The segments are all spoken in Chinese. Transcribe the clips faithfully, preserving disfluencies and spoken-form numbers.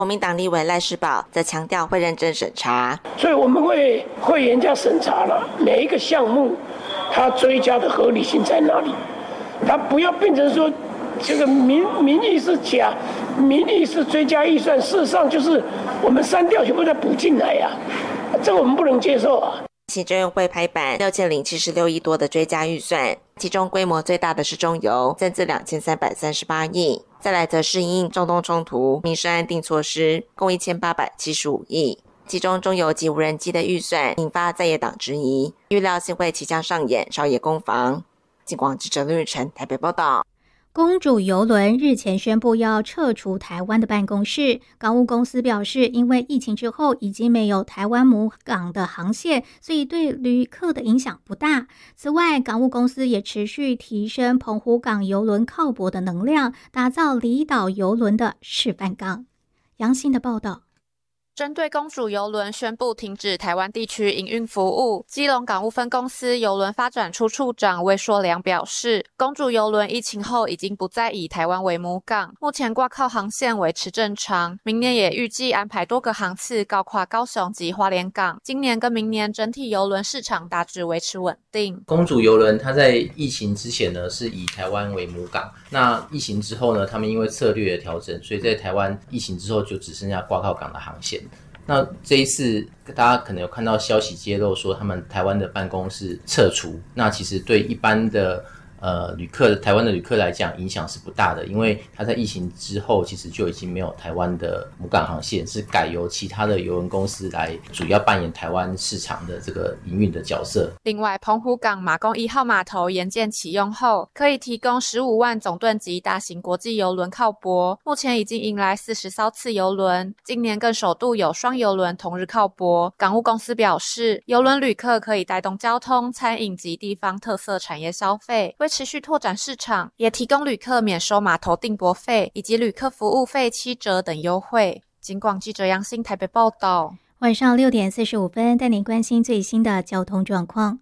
国民党立委赖士葆则强调会认真审查， 所以我们会会严加审查了每一个项目，它追加的合理性在哪里？它不要变成说这个民民意是假，民意是追加预算，事实上就是我们删掉全部再补进来呀、啊，这个我们不能接受啊。 行政院会拍板六千零七十六亿多的追加预算，其中规模最大的是中油，增至两千三百三十八亿，再来则是因应中东冲突民生安定措施，共一千八百七十五亿。其中中油及无人机的预算引发在野党质疑，预料新会即将上演朝野攻防。警广记者吕玉成台北报道。 公主邮轮日前宣布要撤除台湾的办公室，港务公司表示，因为疫情之后已经没有台湾母港的航线，所以对旅客的影响不大。此外，港务公司也持续提升澎湖港邮轮靠泊的能量，打造离岛邮轮的示范港。杨欣的报道。 针对公主邮轮宣布停止台湾地区营运服务，基隆港务分公司邮轮发展处处长魏硕良表示，公主邮轮疫情后已经不再以台湾为母港，目前挂靠航线维持正常，明年也预计安排多个航次高跨高雄及花莲港，今年跟明年整体邮轮市场大致维持稳定。 公主邮轮它在疫情之前呢是以台湾为母港，那疫情之后呢，他们因为策略的调整，所以在台湾疫情之后就只剩下挂靠港的航线。那这一次大家可能有看到消息揭露说他们台湾的办公室撤除，那其实对一般的呃旅客台湾的旅客来讲影响是不大的，因为他在疫情之后其实就已经没有台湾的母港航线，是改由其他的邮轮公司来主要扮演台湾市场的这个营运的角色。 另外，澎湖港马公一号码头研建启用后，可以提供十五万总吨级大型国际邮轮靠泊，目前已经迎来四十艘次邮轮，今年更首度有双邮轮同日靠泊。港务公司表示，邮轮旅客可以带动交通、餐饮及地方特色产业消费，为持续拓展市场，也提供旅客免收码头订泊费以及旅客服务费七折等优惠。警广记者杨欣台北报道。 晚上六点四十五分，带您关心最新的交通状况。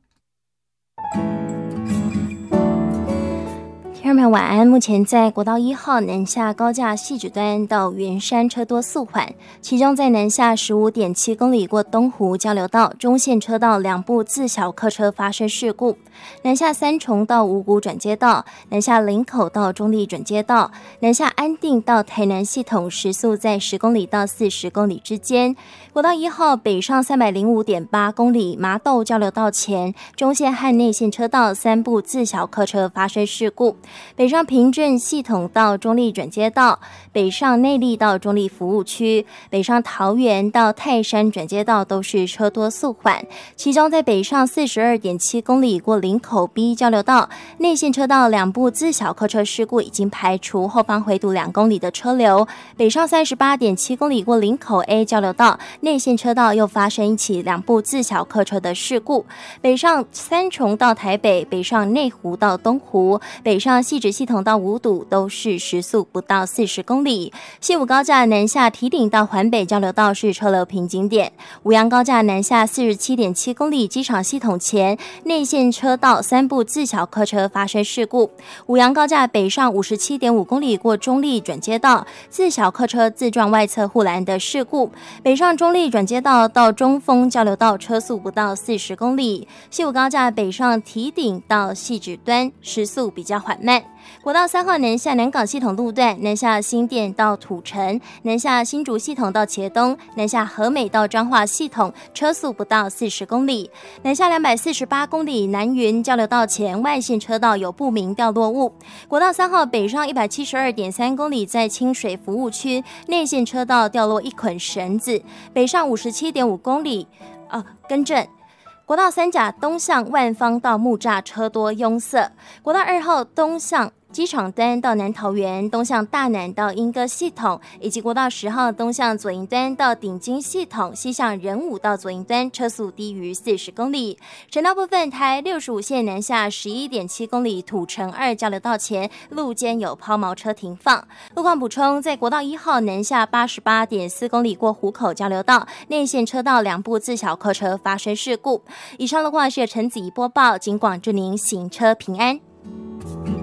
听众朋友晚安，目前在国道一号南下高架汐止端到圆山车多速缓，其中在南下 十五点七公里过东湖交流道中线车道两部自小客车发生事故，南下三重到五股转接道，南下林口到中立转接道，南下安定到台南系统时速在十公里到四十公里之间。国道一号北上 三百零五点八公里麻豆交流道前中线和内线车道三部自小客车发生事故，北上平镇系统到中立转接道，北上内壢到中立服务区，北上桃园到泰山转接道都是车多速缓，其中在北上 四十二点七公里过林口 B 交流道内线车道两部自小客车事故已经排除后方回堵两公里的车流，北上 三十八点七公里过林口 A 交流道内线车道又发生一起两部自小客车的事故，北上三重到台北，北上内湖到东湖，北上汐止系统到五堵都是时速不到四十公里。西武高架南下堤顶到环北交流道是车流瓶颈点，五杨高架南下 四十七点七公里机场系统前内线车道三部自小客车发生事故，五杨高架北上 五十七点五公里过中立转接道自小客车自撞外侧护栏的事故，北上中立转接道到中丰交流道车速不到四十公里。西武高架北上堤顶到汐止端时速比较缓慢。国道三号南下南港系统路段，南下新店到土城，南下新竹系统到茄东，南下和美到彰化系统，车速不到四十公里。南下两百四十八公里南云交流道前外线车道有不明掉落物。国道三号北上 一百七十二点三公里，在清水服务区内线车道掉落一捆绳子，北上 五十七点五公里，啊，更正。国道三甲东向万方到木栅车多拥塞，国道二号东向机场端到南桃园，东向大南到莺歌系统，以及国道十号东向左营端到顶金系统，西向仁武到左营端车速低于四十公里。省道部分，台六十五线南下 十一点七公里土城二交流道前路肩有抛锚车停放。路况补充，在国道一号南下 八十八点四公里过湖口交流道内线车道两部自小客车发生事故。以上路况是陈子怡播报，警广祝您行车平安。